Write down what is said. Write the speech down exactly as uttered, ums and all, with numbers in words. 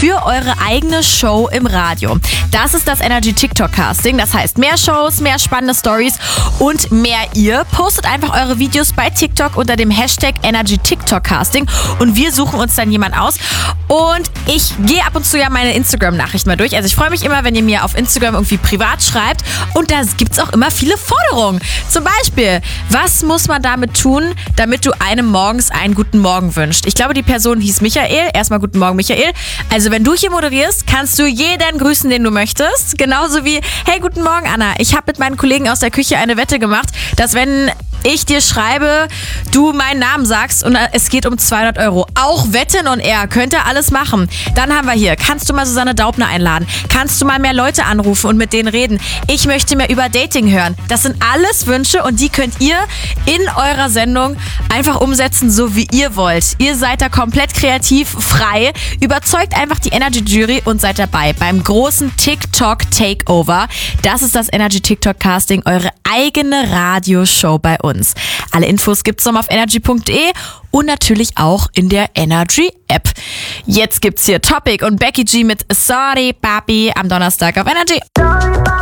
für eure eigene Show im Radio. Das ist das Energy TikTok Casting. Das heißt, mehr Shows, mehr spannende Stories und mehr ihr. Postet einfach eure Videos bei TikTok unter dem Hashtag Energy TikTok Casting und wir suchen uns dann jemand aus. Und ich gehe ab und zu ja meine Instagram-Nachrichten mal durch. Also ich freue mich immer, wenn ihr mir auf Instagram irgendwie privat schreibt. Und da gibt es auch immer viele Forderungen. Zum Beispiel, was muss man damit tun, damit du einem morgens einen guten Morgen wünschst? Ich glaube, die Person hieß Michael. Erstmal guten Morgen, Michael. Also wenn du hier moderierst, kannst du jeden grüßen, den du möchtest. Genauso wie, hey, guten Morgen, Anna. Ich habe mit meinen Kollegen aus der Küche eine Wette gemacht, dass wenn ich dir schreibe, du meinen Namen sagst und es geht um zweihundert Euro. Auch Wetten on Air, könnt ihr alles machen. Dann haben wir hier, kannst du mal Susanne Daubner einladen? Kannst du mal mehr Leute anrufen und mit denen reden? Ich möchte mehr über Dating hören. Das sind alles Wünsche und die könnt ihr in eurer Sendung einfach umsetzen, so wie ihr wollt. Ihr seid da komplett kreativ, frei. Überzeugt einfach die Energy Jury und seid dabei beim großen TikTok Takeover. Das ist das Energy TikTok Casting, eure eigene Radioshow bei uns. Alle Infos gibt's noch auf energy punkt de und natürlich auch in der Energy App. Jetzt gibt's hier Topic und Becky G mit Sorry Papi am Donnerstag auf Energy.